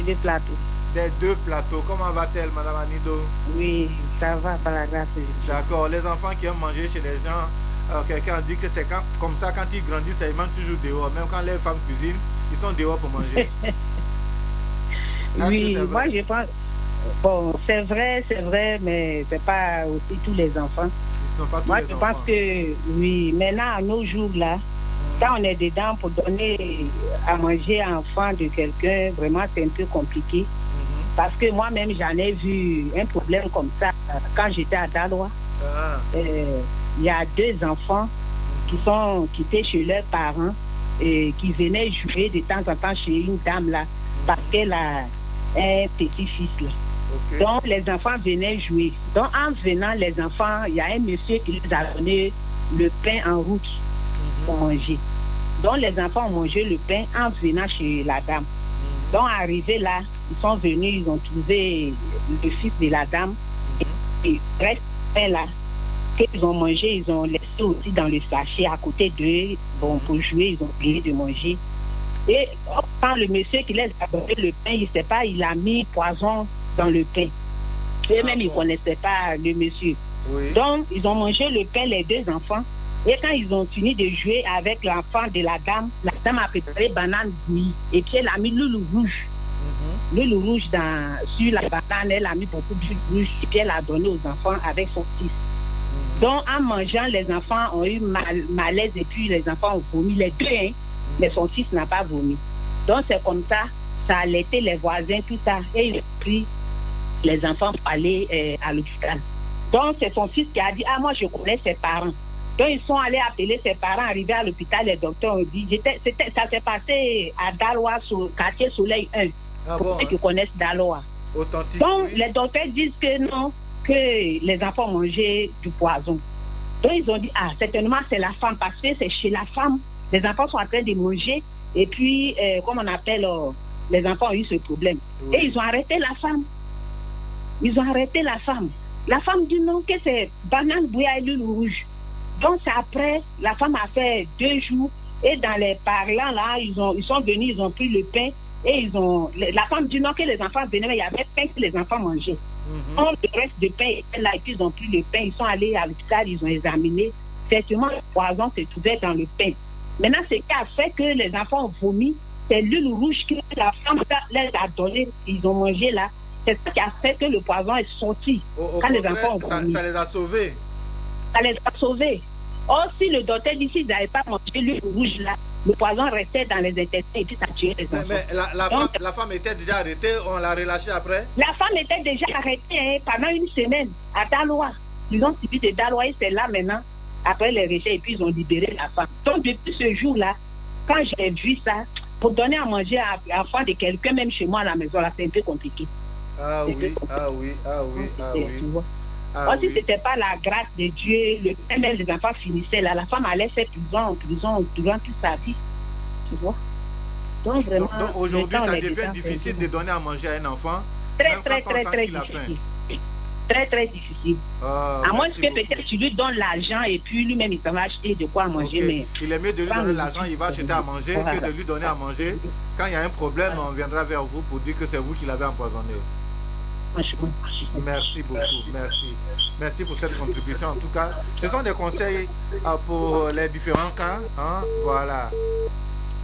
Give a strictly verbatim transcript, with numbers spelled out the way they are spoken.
Des plateaux. Des deux plateaux. Comment va-t-elle, Madame Anido? Oui, ça va par la grâce de Dieu. D'accord. Les enfants qui aiment manger chez les gens, euh, quelqu'un dit que c'est quand, comme ça, quand ils grandissent, ils mangent toujours dehors. Même quand les femmes cuisinent, ils sont dehors pour manger. Oui, moi je pense. Bon, c'est vrai, c'est vrai, mais c'est pas aussi tous les enfants. Ils sont pas tous moi, les je enfants. pense que, oui, maintenant, à nos jours là, quand on est dedans pour donner à manger à l'enfant de quelqu'un, vraiment, c'est un peu compliqué. Mm-hmm. Parce que moi-même, j'en ai vu un problème comme ça quand j'étais à Daloa. Ah. Euh, il y a deux enfants qui sont qui étaient chez leurs parents et qui venaient jouer de temps en temps chez une dame là, parce qu'elle a un petit-fils là. Okay. Donc, les enfants venaient jouer. Donc, en venant, les enfants, il y a un monsieur qui les a donné le pain en route mm-hmm. pour manger. Donc, les enfants ont mangé le pain en venant chez la dame. Mm-hmm. Donc, arrivés là, ils sont venus, ils ont trouvé le fils de la dame. Mm-hmm. Et reste pain là, qu'ils ont mangé, ils ont laissé aussi dans le sachet à côté d'eux. Bon, pour jouer, ils ont oublié de manger. Et quand le monsieur qui les a donné le pain, il ne sait pas, il a mis poison dans le pain. Eux-mêmes, ah, ils ne bon. connaissaient pas le monsieur. Oui. Donc, ils ont mangé le pain, les deux enfants. Et quand ils ont fini de jouer avec l'enfant de la dame, la dame a préparé banane bouillie. Et puis, elle a mis loulou rouge. Mm-hmm. Loulou rouge dans, sur la banane, elle a mis beaucoup de rouge. Et puis, elle a donné aux enfants avec son fils. Mm-hmm. Donc, en mangeant, les enfants ont eu mal, malaise et puis les enfants ont vomi. Les deux, hein, mm-hmm. mais son fils n'a pas vomi. Donc, c'est comme ça. Ça a laissé les voisins, tout ça. Et ils ont pris les enfants pour aller euh, à l'hôpital. Donc, c'est son fils qui a dit, ah, moi, je connais ses parents. Donc, ils sont allés appeler ses parents, arrivés à l'hôpital, les docteurs ont dit, j'étais, c'était, ça s'est passé à Daloa, sur quartier Soleil un, ah pour bon, ceux hein? qui connaissent Daloa. Authentique, donc, oui. Les docteurs disent que non, que les enfants ont mangé du poison. Donc, ils ont dit, ah, certainement, c'est la femme, parce que c'est chez la femme. Les enfants sont en train de manger, et puis, euh, comme on appelle, euh, les enfants ont eu ce problème. Oui. Et ils ont arrêté la femme. Ils ont arrêté la femme. La femme dit non, que c'est banane bouillie à l'huile rouge. Donc, c'est après, la femme a fait deux jours. Et dans les parlants, là, ils, ont, ils sont venus, ils ont pris le pain. Et ils ont. La femme dit non, que les enfants venaient, mais il y avait pain que les enfants mangeaient. Mm-hmm. Donc, le reste de pain était là. Et puis, ils ont pris le pain. Ils sont allés à l'hôpital, ils ont examiné. Effectivement, le poison se trouvait dans le pain. Maintenant, ce qui a fait que les enfants ont vomi, c'est l'huile rouge que la femme les a donné. Ils ont mangé là. C'est ça qui a fait que le poison est sorti. Au, au quand les enfants ont vomi. Ça, ça les a sauvés. Ça les a sauvés. Or, si le docteur dit qu'ils n'avaient pas mangé l'huile rouge là, le poison restait dans les intestins et puis ça tuait les enfants. Mais, mais la, la, Donc, femme, la femme était déjà arrêtée, on l'a relâchée après? La femme était déjà arrêtée hein, pendant une semaine à Daloa. Ils ont suivi de Daloa et c'est là maintenant, après les recherches, et puis ils ont libéré la femme. Donc, depuis ce jour-là, quand j'ai vu ça, pour donner à manger à l'enfant de quelqu'un, même chez moi à la maison, là, c'est un peu compliqué. Ah oui, ah oui, ah oui, ah oui. Ah Or, oui. Si ce n'était pas la grâce de Dieu, le pain, même les enfants finissaient là, la femme allait faire prison en prison durant toute sa vie. Tu vois? Donc, vraiment. Donc, donc aujourd'hui, ça devient difficile de donner à manger à un enfant. Très, très, très, très difficile. Très, très difficile. Ah, à moins que peut-être tu lui donnes l'argent et puis lui-même il s'en va acheter de quoi manger. Okay. Mais il est mieux de lui donner l'argent, il va acheter à manger, voilà. que de lui donner à manger. Quand il y a un problème, on viendra vers vous pour dire que c'est vous qui l'avez empoisonné. Merci beaucoup, merci. Merci pour cette contribution. En tout cas, ce sont des conseils pour les différents cas. Hein? Voilà.